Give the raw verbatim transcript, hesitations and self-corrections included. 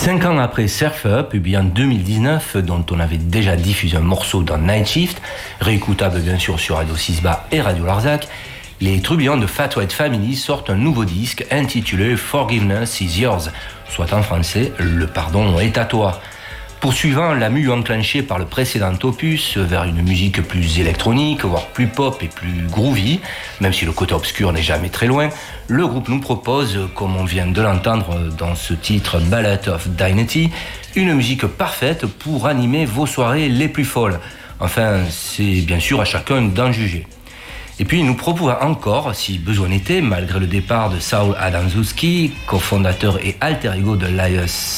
Cinq ans après Surf Up, publié en deux mille dix-neuf, dont on avait déjà diffusé un morceau dans Night Shift, réécoutable bien sûr sur Radio Sisba et Radio Larzac, les Trublions de Fat White Family sortent un nouveau disque intitulé Forgiveness is Yours, soit en français Le pardon est à toi. Poursuivant la mue enclenchée par le précédent opus vers une musique plus électronique, voire plus pop et plus groovy, même si le côté obscur n'est jamais très loin, le groupe nous propose, comme on vient de l'entendre dans ce titre Ballad of Dignity, une musique parfaite pour animer vos soirées les plus folles. Enfin, c'est bien sûr à chacun d'en juger. Et puis il nous propose encore, si besoin était, malgré le départ de Saul Adamczewski, cofondateur et alter ego de Liars